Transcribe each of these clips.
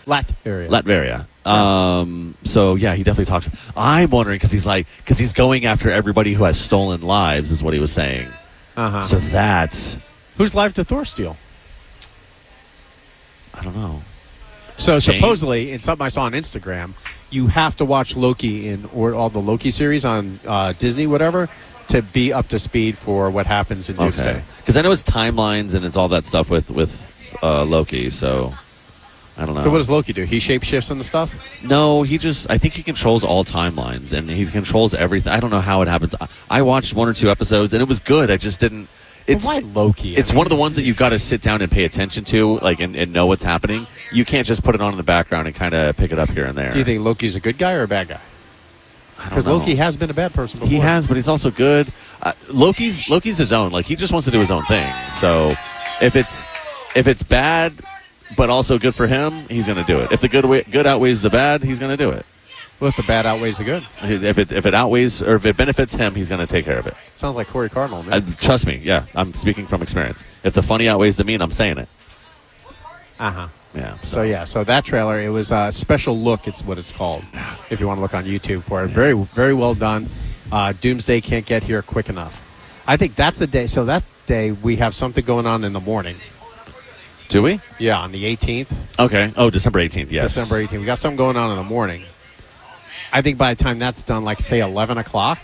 Latveria. So yeah, he definitely talks. I'm wondering because he's going after everybody who has stolen lives, is what he was saying. So that's whose life did Thor steal? I don't know. So supposedly, in something I saw on Instagram, you have to watch Loki or all the Loki series on Disney, whatever, to be up to speed for what happens in Doomsday. Because I know it's timelines and it's all that stuff with Loki. So I don't know. So what does Loki do? He shapeshifts and stuff? No, I think he controls all timelines and he controls everything. I don't know how it happens. I watched 1 or 2 episodes and it was good. I just didn't. Why Loki? It's one of the ones that you've got to sit down and pay attention to, like, and know what's happening. You can't just put it on in the background and kind of pick it up here and there. Do you think Loki's a good guy or a bad guy? Because Loki has been a bad person before. He has, but he's also good. Loki's his own. Like, he just wants to do his own thing. So if it's bad, but also good for him, he's going to do it. If the good outweighs the bad, he's going to do it. Well, if the bad outweighs the good. If it outweighs or if it benefits him, he's going to take care of it. Sounds like Corey Cardinal, man. Trust me, yeah. I'm speaking from experience. If the funny outweighs the mean, I'm saying it. Yeah. So that trailer, it was a special look. It's what it's called. If you want to look on YouTube for it, very very well done. Doomsday can't get here quick enough. I think that's the day. So that day we have something going on in the morning. Do we? Yeah, on the 18th. Okay. Oh, December 18th. Yes. December 18th. We got something going on in the morning. I think by the time that's done, like say 11 o'clock,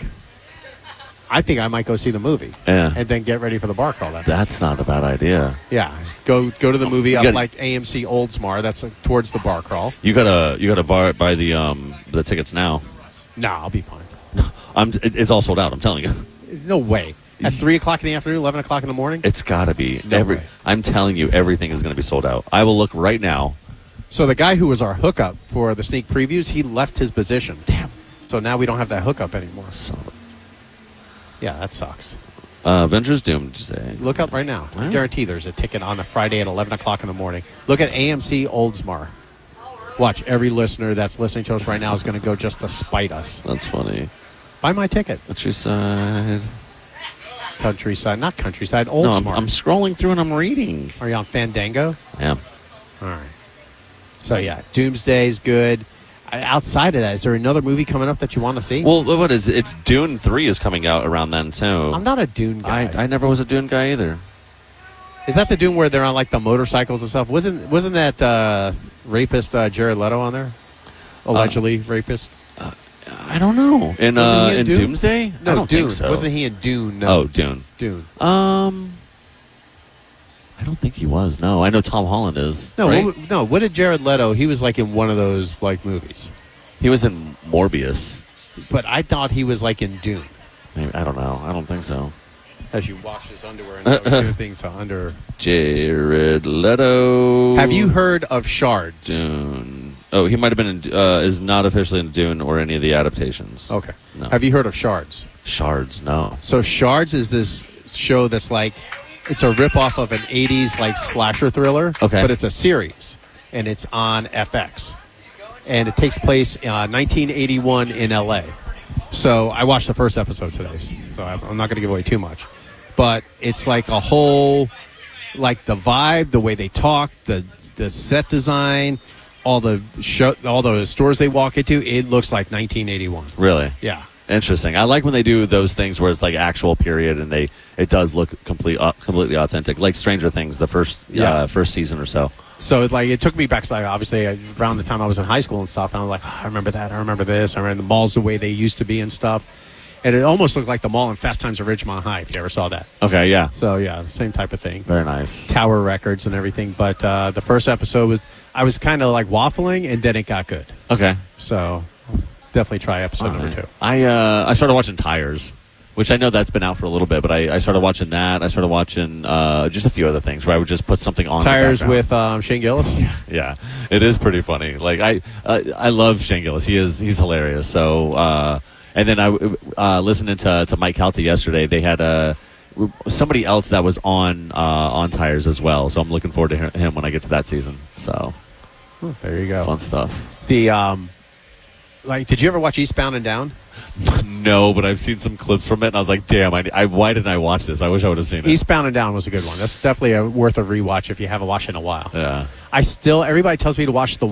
I think I might go see the movie. Yeah. And then get ready for the bar crawl. That's not a bad idea. Yeah. Go to the movie up like AMC Oldsmar. That's towards the bar crawl. You gotta buy the tickets now. No, I'll be fine. It's all sold out. I'm telling you. No way. At 3 o'clock in the afternoon, 11 o'clock in the morning? It's gotta be. No way. I'm telling you, everything is gonna be sold out. I will look right now. So the guy who was our hookup for the sneak previews, he left his position. Damn. So now we don't have that hookup anymore. Yeah, that sucks. Avengers Doomsday. Look up right now. I guarantee there's a ticket on a Friday at 11 o'clock in the morning. Look at AMC Oldsmar. Watch, every listener that's listening to us right now is going to go just to spite us. That's funny. Buy my ticket. Countryside. Not Countryside, Oldsmar. No, I'm scrolling through and I'm reading. Are you on Fandango? Yeah. All right. So, yeah, Doomsday's good. Outside of that, is there another movie coming up that you want to see? Well, what is it? It's Dune 3 is coming out around then, too. I'm not a Dune guy. I never was a Dune guy either. Is that the Dune where they're on, like, the motorcycles and stuff? Wasn't that rapist Jared Leto on there? Allegedly rapist? I don't know. In Doomsday? No, I don't Dune. think so. Wasn't he in Dune? No. Oh, Dune. Dune. I don't think he was. No, I know Tom Holland is. No, right? What did Jared Leto? He was like in one of those like movies. He was in Morbius. But I thought he was like in Dune. Maybe, I don't know. I don't think so. As you wash his underwear and doing things under. Jared Leto. Have you heard of Shards? Dune. Oh, he might have been in. Is not officially in Dune or any of the adaptations. Okay. No. Have you heard of Shards? Shards. No. So Shards is this show that's like. It's a ripoff of an 80s like slasher thriller, but it's a series, and it's on FX. And it takes place in 1981 in L.A. So I watched the first episode today, so I'm not going to give away too much. But it's like a whole, like the vibe, the way they talk, the set design, all the stores they walk into, it looks like 1981. Really? Yeah. Interesting. I like when they do those things where it's like actual period and it does look completely authentic, like Stranger Things, the first season or so. So like it took me back to obviously around the time I was in high school and stuff. And I was like, I remember that. I remember this. I remember the malls the way they used to be and stuff. And it almost looked like the mall in Fast Times at Ridgemont High, if you ever saw that. Okay, yeah. So yeah, same type of thing. Very nice. Tower Records and everything. But the first episode I was kind of like waffling, and then it got good. Okay. So definitely try episode number 2. I started watching Tires, which I know that's been out for a little bit, but I started watching that. I started watching just a few other things where I would just put something on. Tires with Shane Gillis? Yeah, it is pretty funny. Like I love Shane Gillis. He's hilarious. So and then I listening to Mike Calta yesterday. They had somebody else that was on Tires as well. So I'm looking forward to him when I get to that season. So there you go. Fun stuff. Did you ever watch Eastbound and Down? No, but I've seen some clips from it, and I was like, damn, why didn't I watch this? I wish I would have seen it. Eastbound and Down was a good one. That's definitely worth a rewatch if you haven't watched it in a while. Yeah. Everybody tells me to watch The